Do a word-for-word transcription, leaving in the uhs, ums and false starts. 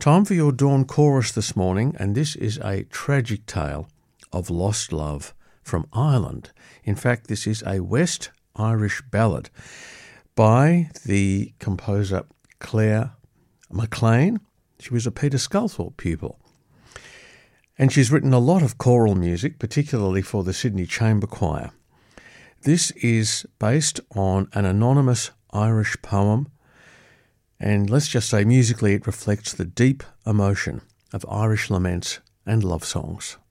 Time for your dawn chorus this morning, and this is a tragic tale of lost love from Ireland. In fact, this is a West Irish ballad by the composer Claire McLean. She was a Peter Sculthorpe pupil. And she's written a lot of choral music, particularly for the Sydney Chamber Choir. This is based on an anonymous Irish poem, and let's just say musically it reflects the deep emotion of Irish laments and love songs.